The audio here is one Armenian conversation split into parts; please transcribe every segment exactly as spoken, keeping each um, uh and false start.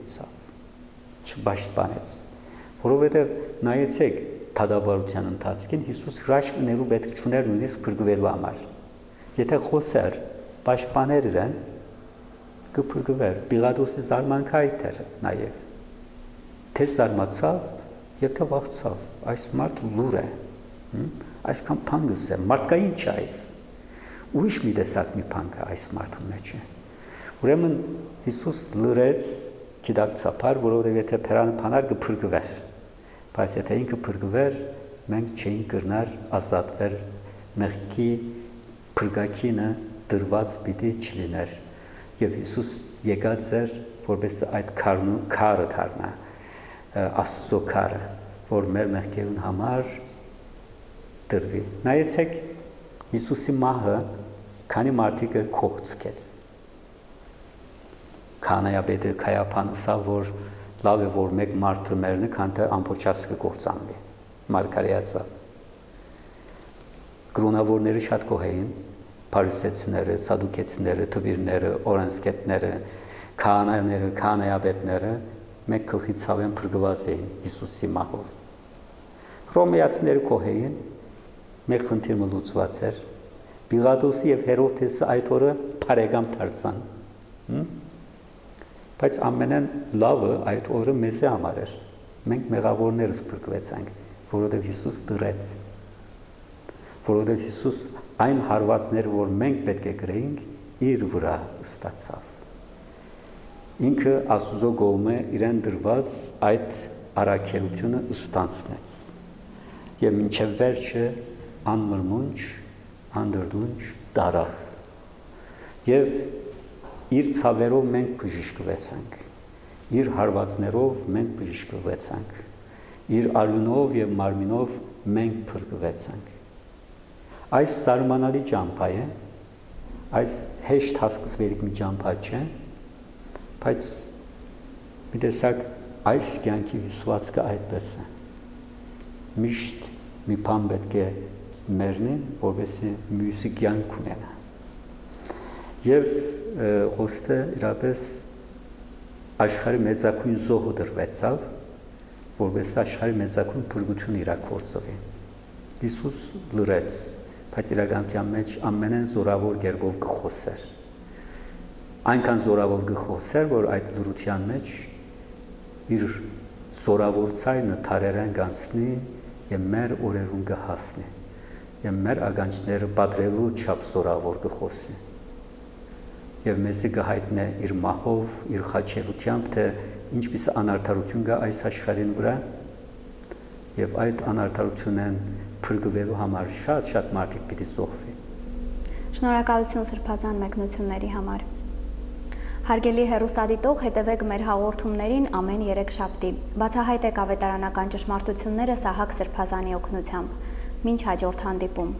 չգցավ, չպաշտպանեց, որովհետև նայեցեք թագավորության ընթացքին Հիսուս հրաշք ունելու պետք չուներ նույնիսկ փրկվելու համար։ Եթե խոսեր, պաշտպաներ իրեն, կփրկվեր։ Պիլատոսի զարմանքը այդ էր նաև։ Թե զարմացավ եւ թե վախցավ, այս մարդը լուր է, այսքան փանգս է, մարդկային չէ այս։ Ուրիշ մի տեսակ մի փանգ է այս մարդու մեջ է։ Ուրեմն Հիսուս լրեց գիտակցաբար, որովհետև եթե փերանը փանար կփրկվեր։ Բայց եթե ինքը փրկվեր, մենք չէինք կրնար ազատվել մեղքի փրկակինը դրված պիտի չլիներ։ Եվ Հիսուս եկած էր, որպես այդ քարը դառնա, Աստծո քարը, որ մեր մեղքերուն համար դրվի։ Նայեցեք Հիսուսի մահը քանի մարդիկը կողցկեց։ Քանայապետը Քայափան ասավ, որ լավ է, որ մեկ մարդը մերնը, քան թե ամբողջած կկործանվի, մարգարեացավ։ Կրոնավորները շատ գոհ էին, փարիսեցիները, սադուկեցիները, թվիրները, օրենսգետները, քահանաները, քահանայապետները մեկ գլխի ցավեն փրկված էին Հիսուսի մահով։ Հռոմեացիները գոհ էին, մեկ խնդիրը լուծված էր։ Պիլատոսի եւ Հերովդեսը այդ օրը բարեկամ դարձան։ Բայց ամենեն լավը այդ օրը մեզ համար էր։ Մենք մեղավորներս փրկվեցանք, որովհետև Հիսուս դրեց։ Որովհետև Հիսուս այն հարվածները, որ մենք պետք է գրեինք, իր վրա ստացավ։ Ինքը Աստծո կողմը իրեն դրված այդ առաքելությունը ստանցնեց։ Եվ մինչև վերջը անմրմունջ, անդրդունջ դարավ։ Եվ իր ցավերով մենք բժշկվեցանք, իր հարվածներով մենք բժշկվեցանք, իր արյունով եւ մարմինով մենք փրկվեցանք։ Այս զարմանալի ճամփա է, այս հեշտ հասկացվելիք մի ճամփա չէ, բայց մի տեսակ այս կյանքի հյուսվածքը այդպես է։ Միշտ մի բան պետք է մեռնի, որովհետեւ մյուսի կյանք ունենա։ Եվ խոսքը իրապես աշխարհի մեծակույն զոհը դրվեցավ, որպես աշխարհի մեծակույն փրկություն իրագործվի։ Հիսուս լրեց, բայց իրականության մեջ ամենեն զորավոր կերպով կխոսեր։ Այնքան զորավոր կխոսեր, որ այդ լրության մեջ իր զորավոր ցայնը թարերեն գանցնի եւ մեր օրերուն կհասնի։ Եվ մեր ականջները պատրելու չափ զորավոր կխոսի։ Եվ մեզի կհայտնե իր մահով, իր խաչելությամբ, թե ինչպես անարդարություն կա այս աշխարհին վրա, եւ այդ անարդարությունն փրկվելու համար շատ-շատ մարդիկ պիտի զոհվի։ Շնորհակալություն սրբազան մեկնությունների համար։ Հարգելի հեռուստադիտող, հետևեք մեր հաղորդումներին ամեն երեքշաբթի։ Բացահայտեք ավետարանական ճշմարտությունները Սահակ Սրբազանի օգնությամբ։ Մինչ հաջորդ հանդիպում։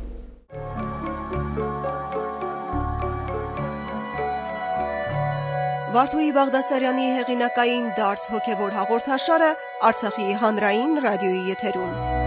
Վարդուհի Բաղդասարյանի հեղինակային դարձ հոգևոր հաղորդաշարը Արցախի հանրային ռադիոյի եթերում։